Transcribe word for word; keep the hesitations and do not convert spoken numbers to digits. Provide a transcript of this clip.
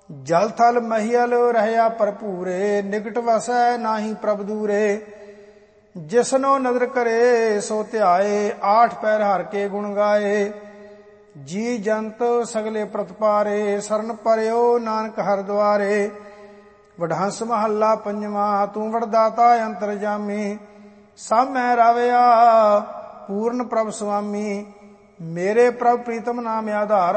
ਜਲ ਥਲ ਮਹੀਲ ਰਹਿਆ ਭਰਪੂਰੇ, ਨਿਕਟ ਵਸੈ ਨਾਹੀ ਪ੍ਰਭ ਦੂਰੇ। ਜਿਸਨੋ ਨਦਰ ਕਰੇ ਸੋ ਧਿਆਏ, ਆਠ ਪੈਰ ਹਰ ਕੇ ਗੁਣ ਗਾਏ। ਜੀ ਜੰਤ ਸਗਲੇ ਪ੍ਰਤਪਾਰੇ, ਸਰਨ ਪਰਿਓ ਨਾਨਕ ਹਰਿ ਦੁਆਰੇ। ਵਡਹੰਸ ਮਹੱਲਾ ਪੰਜਵਾ, ਤੂੰ ਵਡਦਾਤਾ ਅੰਤਰਜਾਮੀ। ਸਭ ਮੈਂ ਰਾਵਿਆ ਪੂਰਨ ਪ੍ਰਭ ਸੁਆਮੀ, ਮੇਰੇ ਪ੍ਰਭ ਪ੍ਰੀਤਮ ਨਾਮ ਆਧਾਰ।